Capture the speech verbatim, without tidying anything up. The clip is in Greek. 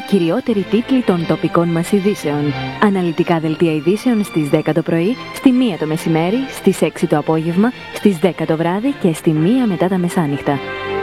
κυριότεροι τίτλοι των τοπικών μας ειδήσεων. Αναλυτικά δελτία ειδήσεων στις δέκα το πρωί, στη μία το μεσημέρι, στις έξι το απόγευμα, στις δέκα το βράδυ και στη μία μετά τα μεσάνυχτα.